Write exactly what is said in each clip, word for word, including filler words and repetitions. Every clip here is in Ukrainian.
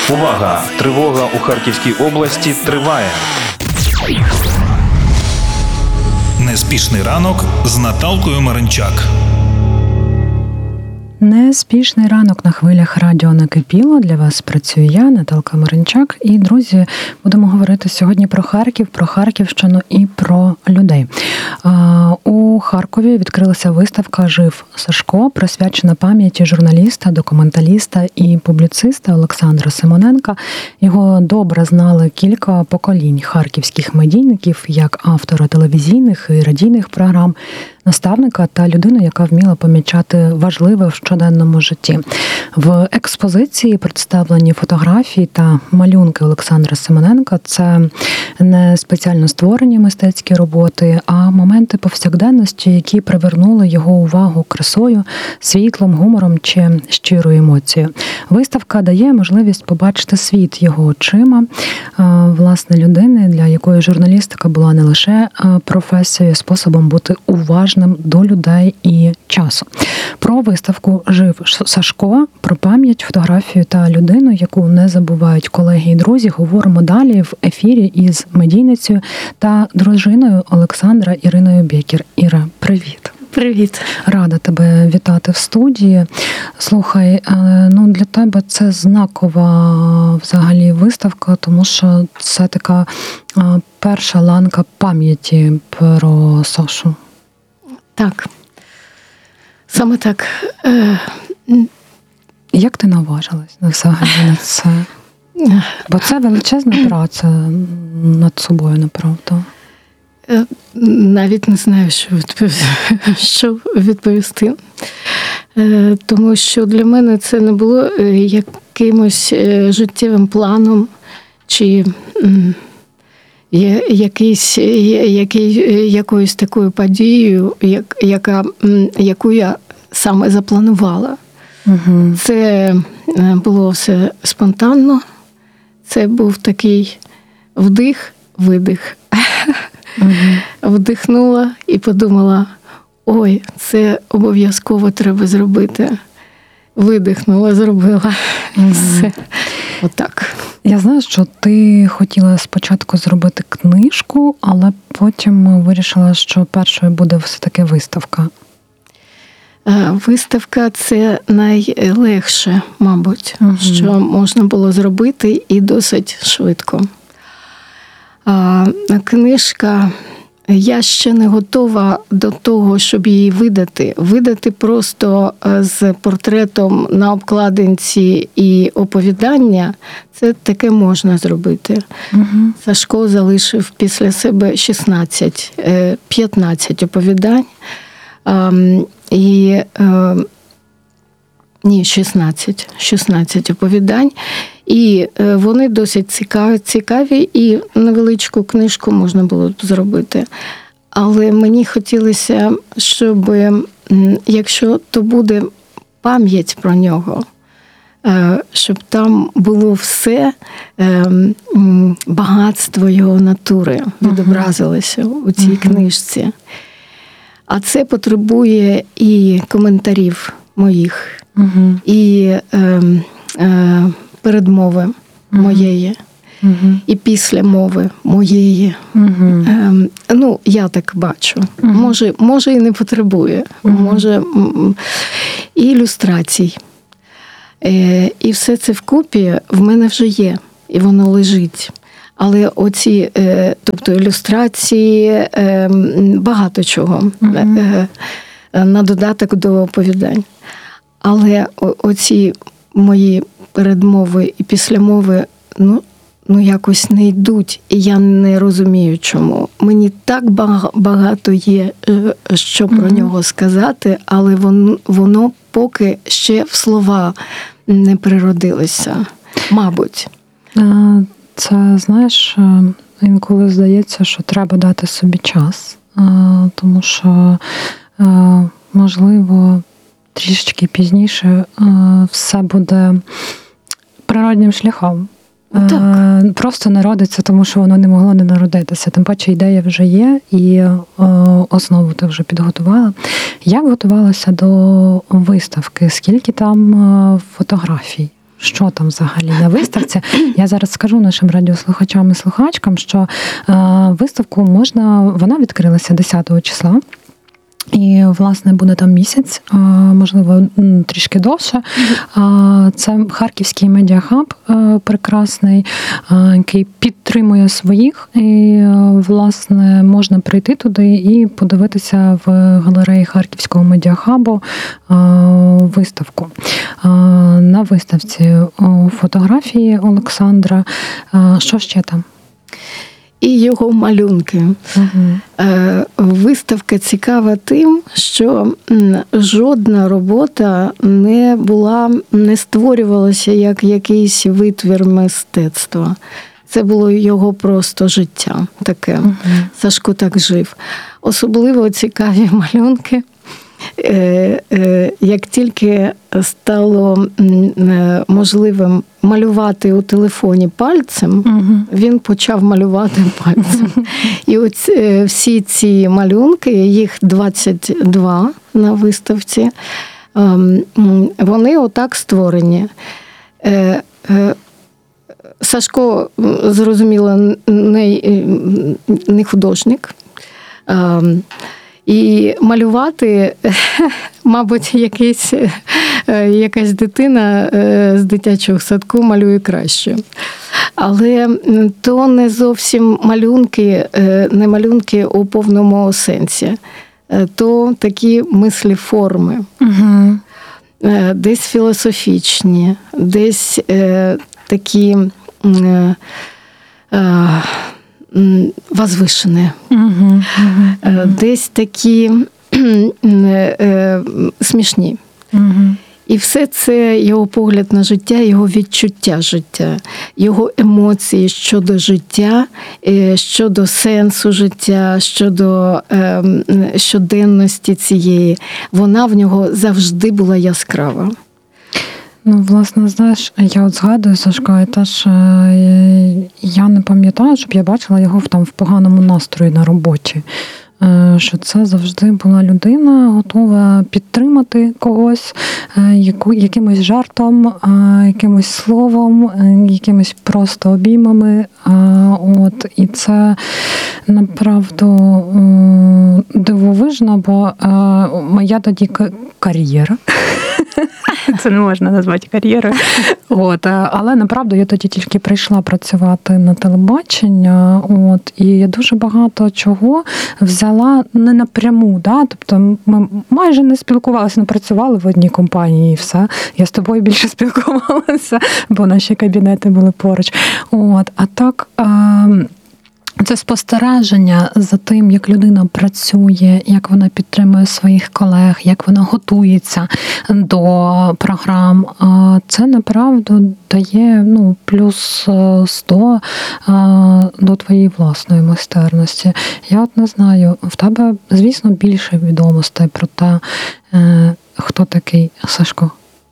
Увага! Тривога у Харківській області триває. Неспішний ранок з Наталкою Маринчак. Неспішний ранок на хвилях радіо «Накипіло». Для вас працюю я, Наталка Маринчак. І, друзі, будемо говорити сьогодні про Харків, про Харківщину і про людей. У Харкові відкрилася виставка «Жив Сашко», присвячена пам'яті журналіста, документаліста і публіциста Олександра Симоненка. Його добре знали кілька поколінь харківських медійників, як автора телевізійних і радійних програм, наставника та людину, яка вміла помічати важливе в щоденному житті. В експозиції представлені фотографії та малюнки Олександра Симоненка. Це не спеціально створені мистецькі роботи, а моменти повсякденності, які привернули його увагу красою, світлом, гумором чи щирою емоцією. Виставка дає можливість побачити світ його очима, власне, людини, для якої журналістика була не лише професією, способом бути уважним до людей і часу. Про виставку «Жив Сашко», про пам'ять, фотографію та людину, яку не забувають колеги і друзі, говоримо далі в ефірі із медійницею та дружиною Олександра Іриною Бєкер. Іра, привіт. Привіт. Рада тебе вітати в студії. Слухай, ну для тебе це знакова взагалі виставка, тому що це така перша ланка пам'яті про Сашу. Так. Саме так. Як ти наважилась взагалі на це? Бо це величезна праця над собою, направда. Навіть не знаю, що відповісти. Що відповісти. Тому що для мене це не було якимось життєвим планом чи якийсь, який, якоюсь такою подією, як, яка, яку я саме запланувала. Угу. Це було все спонтанно. Це був такий вдих, видих. Угу. Вдихнула і подумала, ой, це обов'язково треба зробити. Видихнула, зробила. Угу. Все. Отак. Я знаю, що ти хотіла спочатку зробити книжку, але потім вирішила, що першою буде все-таки виставка. Виставка – це найлегше, мабуть, угу. що можна було зробити і досить швидко. А книжка, я ще не готова до того, щоб її видати. Видати просто з портретом на обкладинці і оповідання – це таке можна зробити. Угу. Сашко залишив після себе шістнадцять, п'ятнадцять оповідань. І, ні, шістнадцять, шістнадцять оповідань. І вони досить цікаві, цікаві, і невеличку книжку можна було зробити. Але мені хотілося, щоб, якщо то буде пам'ять про нього, щоб там було все, багатство його натури відобразилося у цій uh-huh. книжці. А це потребує і коментарів моїх, uh-huh. і е, е, передмови uh-huh. моєї, uh-huh. і після мови моєї. Uh-huh. Е, ну, я так бачу. Uh-huh. Може, може і не потребує. Uh-huh. Може, і ілюстрацій. Е, і все це вкупі в мене вже є, і воно лежить. Але оці, тобто ілюстрації, багато чого mm-hmm. на додаток до оповідань. Але оці мої передмови і післямови, ну, ну якось не йдуть. І я не розумію, чому. Мені так багато є, що mm-hmm. про нього сказати, але воно, воно поки ще в слова не природилося, мабуть. А... Це, знаєш, інколи здається, що треба дати собі час, тому що, можливо, трішечки пізніше все буде природнім шляхом. Так. Просто народиться, тому що воно не могло не народитися. Тим паче ідея вже є, і основу ти вже підготувала. Як готувалася до виставки? Скільки там фотографій? Що там взагалі на виставці? Я зараз скажу нашим радіослухачам і слухачкам, що е, виставку можна, вона відкрилася десятого числа. І, власне, буде там місяць, можливо, трішки довше. Це Харківський медіахаб прекрасний, який підтримує своїх. І, власне, можна прийти туди і подивитися в галереї Харківського медіахабу виставку. На виставці фотографії Олександра. Що ще там? І його малюнки. Uh-huh. Виставка цікава тим, що жодна робота не була, не створювалася як якийсь витвір мистецтва. Це було його просто життя таке. Uh-huh. Сашко так жив. Особливо цікаві малюнки. Як тільки стало можливим малювати у телефоні пальцем, uh-huh. він почав малювати пальцем. Uh-huh. І ось всі ці малюнки, їх двадцять два на виставці, вони отак створені. Сашко, зрозуміло, не, не художник. І малювати, мабуть, якийсь, якась дитина з дитячого садку малює краще. Але то не зовсім малюнки, не малюнки у повному сенсі. То такі мислі-форми. Угу. Десь філософічні, десь такі возвишені. Uh-huh, uh-huh. Десь такі смішні. Uh-huh. І все це його погляд на життя, його відчуття життя, його емоції щодо життя, щодо сенсу життя, щодо щоденності цієї. Вона в нього завжди була яскрава. Ну, власне, знаєш, я от згадую, Сашко, і теж я не пам'ятаю, щоб я бачила його там в поганому настрої на роботі. Що це завжди була людина, готова підтримати когось яку, якимось жартом, якимось словом, якимось просто обіймами. От, і це, направду, дивовижно, бо моя тоді кар'єра. Це не можна назвати кар'єрою. От, але, направду, я тоді тільки прийшла працювати на телебачення. От, і я дуже багато чого взяла не напряму. Да? Тобто ми майже не спілкувалися, не працювали в одній компанії і все. Я з тобою більше спілкувалася, бо наші кабінети були поруч. От, а так... Це спостереження за тим, як людина працює, як вона підтримує своїх колег, як вона готується до програм. Це, направду, дає ну, плюс сто до твоєї власної майстерності. Я от не знаю, в тебе, звісно, більше відомостей про те, хто такий Сашко.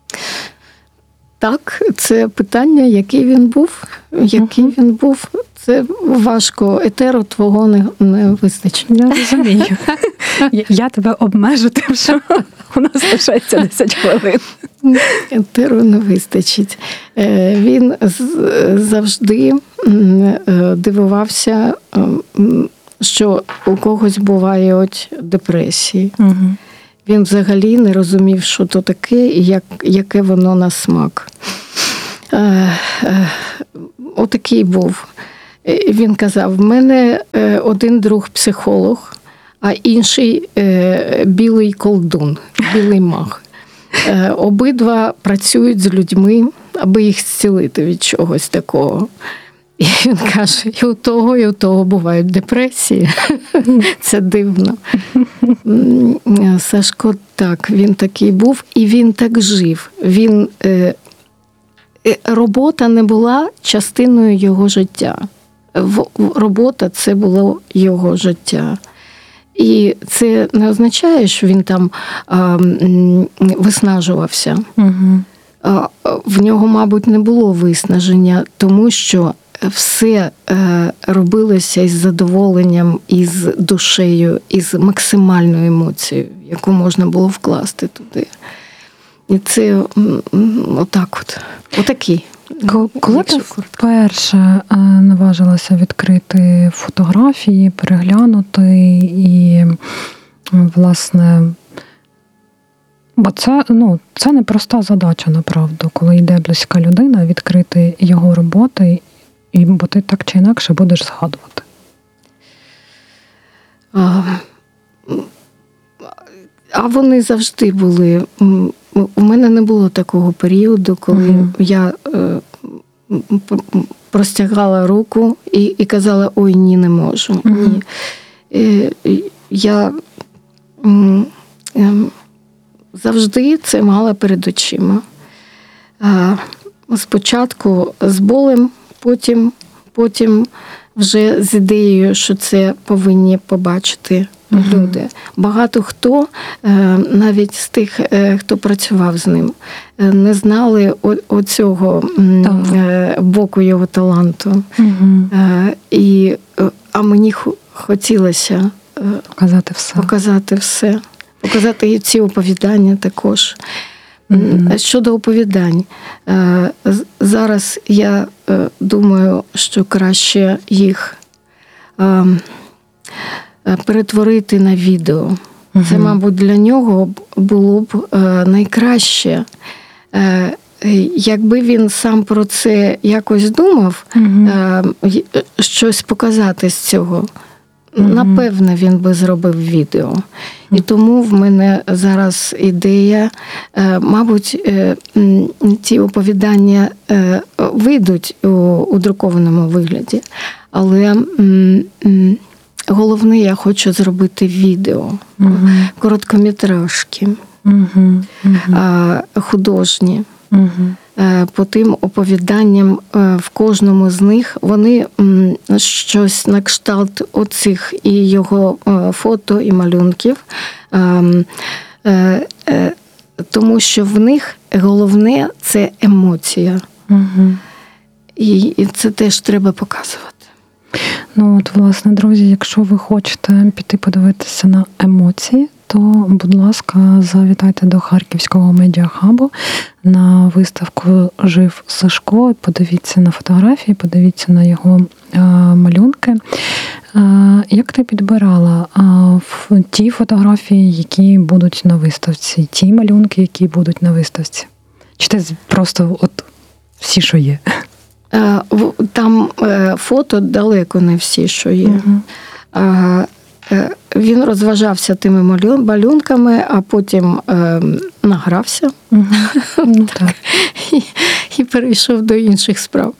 Так, це питання, який він був, який uh-huh. він був. Це важко, етеру твого не, не вистачить. Я розумію. Я тебе обмежу тим, що у нас лишається десять хвилин. Етеру не вистачить. Він завжди дивувався, що у когось бувають депресії. Угу. Він взагалі не розумів, що то таке і як, яке воно на смак. Отакий був. Він казав, в мене один друг психолог, а інший білий колдун, білий маг. Обидва працюють з людьми, аби їх зцілити від чогось такого. І він каже, і у того, і у того бувають депресії. Це дивно. Сашко так, він такий був, і він так жив. Він, робота не була частиною його життя. Робота – це було його життя. І це не означає, що він там а, виснажувався. Угу. А, в нього, мабуть, не було виснаження, тому що все е, робилося із задоволенням, із душею, із максимальною емоцією, яку можна було вкласти туди. І це отак от. Отакий. Коли ти вперше наважилася відкрити фотографії, переглянути і, власне, бо це, ну, це непроста задача, направду, коли йде близька людина, відкрити його роботи, і, бо ти так чи інакше будеш згадувати. А, а вони завжди були. У мене не було такого періоду, коли mm-hmm. я е, простягала руку і, і казала, ой, ні, не можу. Mm-hmm. Ні. Е, я е, е, завжди це мала перед очима. А, спочатку з болем, потім, потім вже з ідеєю, що це повинні побачити mm-hmm. люди. Багато хто, навіть з тих, хто працював з ним, не знали оцього mm-hmm. боку його таланту. Mm-hmm. І, а мені хотілося показати все. Показати все. Показати і ці оповідання також. Mm-hmm. Щодо оповідань, зараз я думаю, що краще їх перетворити на відео. Mm-hmm. Це, мабуть, для нього було б найкраще. Якби він сам про це якось думав, mm-hmm. щось показати з цього, mm-hmm. напевно, він би зробив відео. І тому в мене зараз ідея, мабуть, ці оповідання вийдуть у, у друкованому вигляді, але головне, я хочу зробити відео, uh-huh. короткометражки, uh-huh. Uh-huh. художні. Uh-huh. По тим оповіданням в кожному з них вони щось на кшталт оцих і його фото, і малюнків, тому що в них головне – це емоція. Uh-huh. І це теж треба показувати. Ну, от, власне, друзі, якщо ви хочете піти подивитися на емоції, то, будь ласка, завітайте до Харківського медіахабу на виставку «Жив Сашко», подивіться на фотографії, подивіться на його а, малюнки. А, як ти підбирала а, ті фотографії, які будуть на виставці, ті малюнки, які будуть на виставці? Чи ти просто от всі, що є? Там фото далеко не всі, що є. Uh-huh. Він розважався тими малюнками, а потім награвся uh-huh. так. і, і перейшов до інших справ.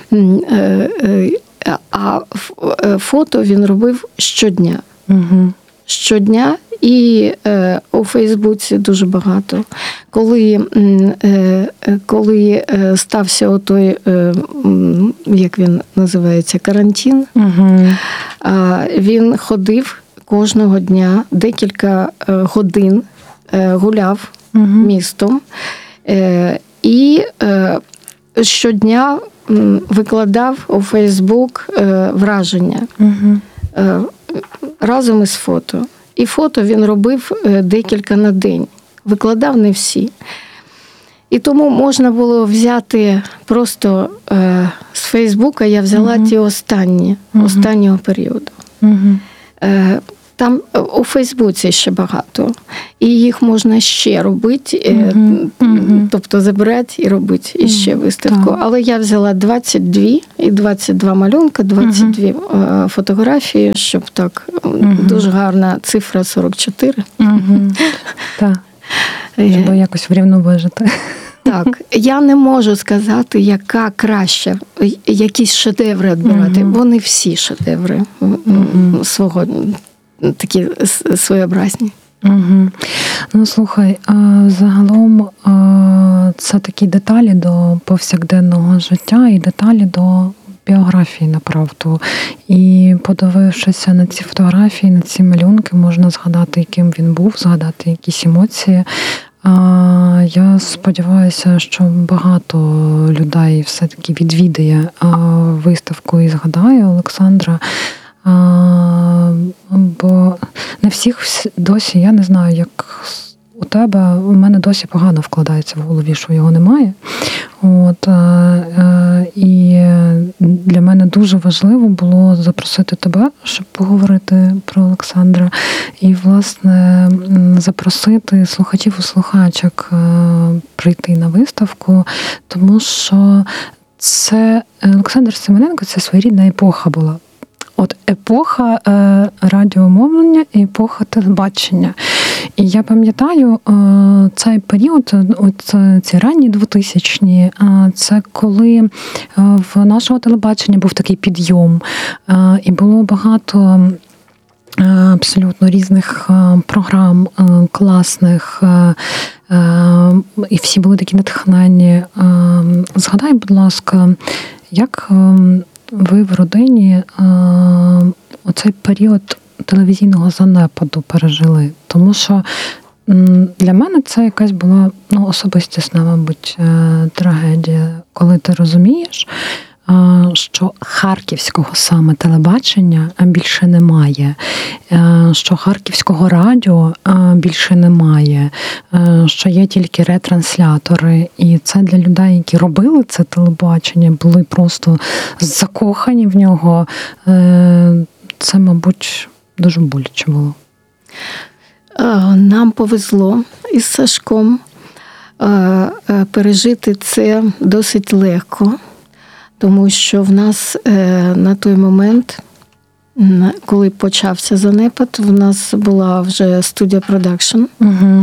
А фото він робив щодня. Uh-huh. Щодня. І е, у Фейсбуці дуже багато. Коли, е, коли стався отой, е, як він називається, карантин, угу. е, він ходив кожного дня, декілька годин е, гуляв угу. містом е, і е, щодня викладав у Фейсбук е, враження угу. е, разом із фото. І фото він робив декілька на день. Викладав не всі. І тому можна було взяти просто е, з Фейсбука, я взяла uh-huh. ті останні, uh-huh. останнього періоду. Uh-huh. Е, там у Фейсбуці ще багато. І їх можна ще робити, uh-huh. Uh-huh. тобто забирати і робити uh-huh. іще виставку. Uh-huh. Але я взяла двадцять два і двадцять два малюнка, двадцять два uh-huh. фотографії, щоб так uh-huh. дуже гарна цифра сорок чотири. Uh-huh. Так, щоб якось врівноважити. Так, я не можу сказати, яка краща, якісь шедеври відбирати. Uh-huh. Вони всі шедеври uh-huh. свого, такі своєобразні. Угу. Ну, слухай, загалом це такі деталі до повсякденного життя і деталі до біографії, направду. І подивившися на ці фотографії, на ці малюнки, можна згадати, яким він був, згадати якісь емоції. Я сподіваюся, що багато людей все-таки відвідає виставку і згадає Олександра. А, бо не всіх досі, я не знаю, як у тебе, в мене досі погано вкладається в голові, що його немає. От, е, е, і для мене дуже важливо було запросити тебе, щоб поговорити про Олександра. І, власне, запросити слухачів і слухачок е, прийти на виставку, тому що це Олександр Семененко – це своєрідна епоха була. От епоха е, радіомовлення і епоха телебачення. І я пам'ятаю е, цей період, от ці ранні двотисячні, е, це коли е, в нашого телебачення був такий підйом, е, і було багато е, абсолютно різних е, програм, е, класних, е, е, і всі були такі натхненні. Е, згадай, будь ласка, як е, ви в родині е, оцей період телевізійного занепаду пережили? Тому що м, для мене це якась була ну, особистісна, мабуть, е, трагедія, коли ти розумієш, е, що харківського саме телебачення більше немає, е, що харківського радіо е, більше немає, е, що є тільки ретранслятори. І це для людей, які робили це телебачення, були просто закохані в нього. Е, це, мабуть, дуже боляче було. Нам повезло із Сашком пережити це досить легко, тому що в нас на той момент, коли почався занепад, в нас була вже студія продакшн. Угу.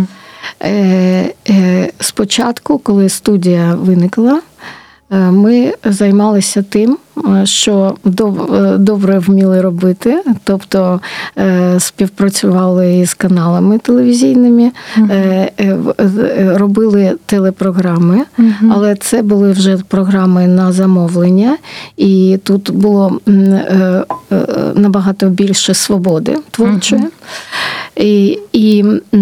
Спочатку, коли студія виникла, ми займалися тим, що добре вміли робити, тобто співпрацювали із каналами телевізійними, uh-huh. робили телепрограми, uh-huh. але це були вже програми на замовлення, і тут було набагато більше свободи творчої. Uh-huh. І, і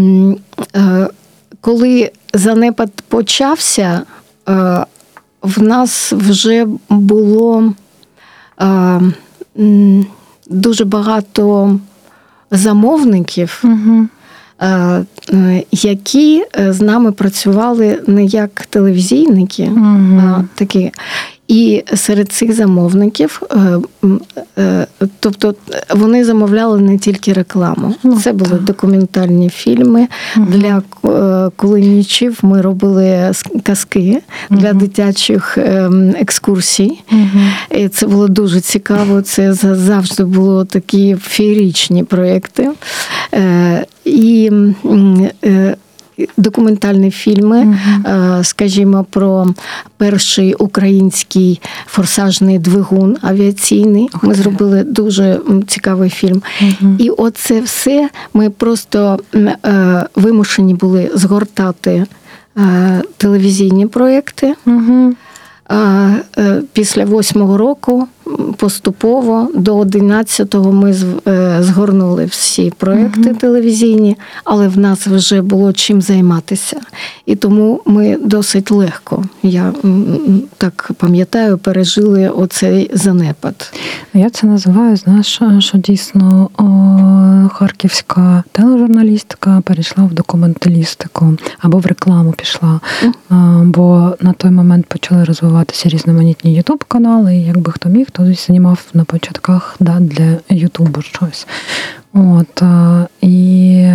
коли занепад почався, в нас вже було е, дуже багато замовників, угу. е, які з нами працювали не як телевізійники, угу. а такі. І серед цих замовників, тобто вони замовляли не тільки рекламу. Ну, це були так. документальні фільми. Угу. Для Кулинічів ми робили казки угу. для дитячих екскурсій. Угу. І це було дуже цікаво. Це завжди було такі феєричні проєкти. І документальні фільми, uh-huh. скажімо, про перший український форсажний двигун авіаційний. Okay. Ми зробили дуже цікавий фільм. Uh-huh. І оце все ми просто вимушені були згортати телевізійні проєкти. Uh-huh. Після восьмого року поступово до одинадцятого ми згорнули всі проєкти uh-huh. телевізійні, але в нас вже було чим займатися. І тому ми досить легко, я так пам'ятаю, пережили оцей занепад. Я це називаю, знаєш, що дійсно о, харківська тележурналістика перейшла в документалістику або в рекламу пішла. Uh-huh. Бо на той момент почали розвиватися різноманітні ютуб-канали, і якби хто міг, хто знімав на початках да, для Ютубу щось. От, і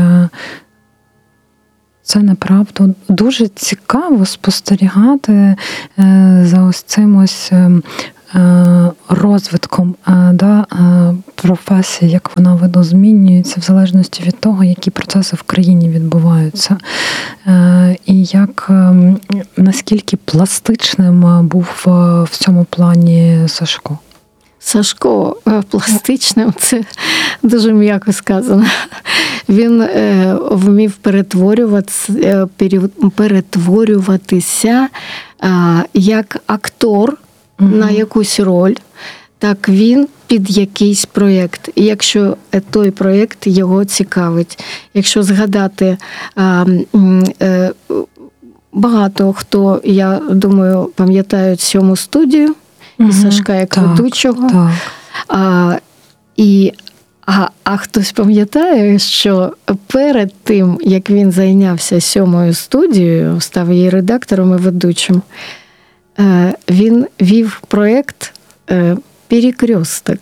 це, направду, дуже цікаво спостерігати за ось цим ось розвитком да, професії, як вона видозмінюється в залежності від того, які процеси в країні відбуваються. І як, наскільки пластичним був в цьому плані Сашко? Сашко пластичним, це дуже м'яко сказано. Він вмів перетворюватися, перетворюватися як актор mm-hmm. на якусь роль, так він під якийсь проєкт. І якщо той проєкт його цікавить. Якщо згадати багато хто, я думаю, пам'ятають сьому студію, і Сашка як так, ведучого. Так. А, і, А, а хтось пам'ятає, що перед тим, як він зайнявся сьомою студією, став її редактором і ведучим, він вів проєкт «Перекресток».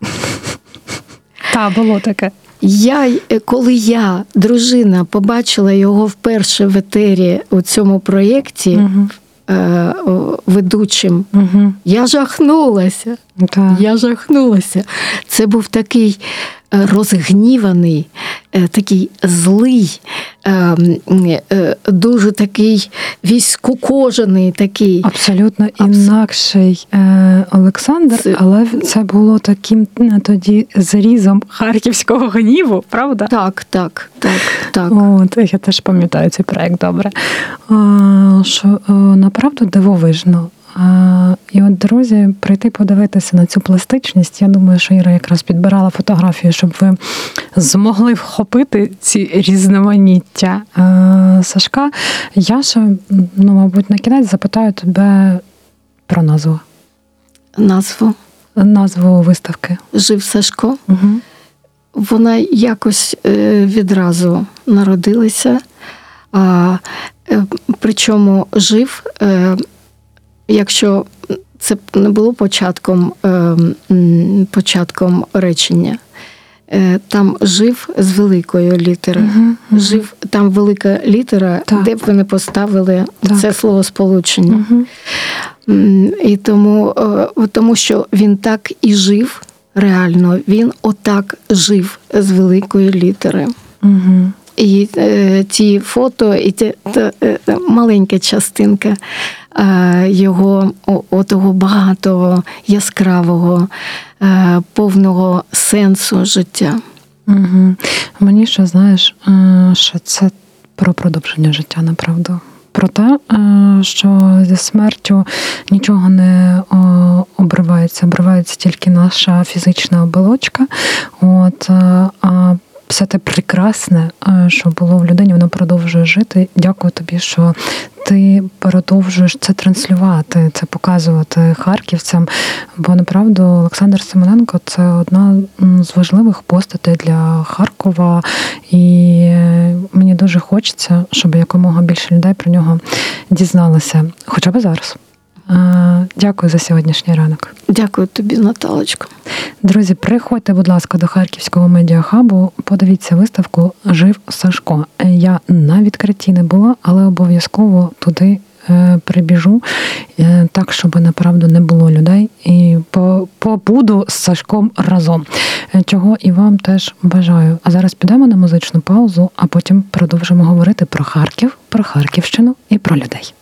Та, було таке. Я, коли я, дружина, побачила його вперше в етері у цьому проєкті, угу. ведучим, угу. я жахнулася. Так. Я жахнулася. Це був такий розгніваний, такий злий, дуже такий військокожаний такий. Абсолютно інакший Олександр, це... але це було таким тоді зрізом харківського гніву, правда? Так, так, так, так. От, я теж пам'ятаю цей проєкт добре. Що направду дивовижно. І от, друзі, прийти подивитися на цю пластичність, я думаю, що Іра якраз підбирала фотографію, щоб ви змогли вхопити ці різноманіття Сашка. Я ще, ну, мабуть, на кінець запитаю тебе про назву. Назву? Назву виставки. «Жив Сашко». Угу. Вона якось відразу народилася. Причому «жив», якщо це не було початком, початком речення, там «жив» з великої літери. Uh-huh, uh-huh. «Жив», там велика літера, так. Де б ви не поставили так. Це словосполучення. Uh-huh. І тому, тому що він так і жив, реально, він отак жив з великої літери. Uh-huh. І е, ті фото, і ті, та, е, маленька частинка е, його, о, отого багатого, яскравого, е, повного сенсу життя. Угу. Мені ще, знаєш, що це про продовження життя, направду. Про те, що зі смертю нічого не обривається, обривається тільки наша фізична оболочка. От, а все те прекрасне, що було в людині, воно продовжує жити. Дякую тобі, що ти продовжуєш це транслювати, це показувати харківцям. Бо, направду, Олександр Симоненко – це одна з важливих постатей для Харкова. І мені дуже хочеться, щоб якомога більше людей про нього дізналося. Хоча б зараз. Дякую за сьогоднішній ранок. Дякую тобі, Наталочко. Друзі, приходьте, будь ласка, до Харківського медіахабу, подивіться виставку «Жив Сашко». Я на відкритті не була, але обов'язково туди прибіжу, так, щоб, направду, не було людей. І побуду з Сашком разом. Чого і вам теж бажаю. А зараз підемо на музичну паузу, а потім продовжимо говорити про Харків, про Харківщину і про людей.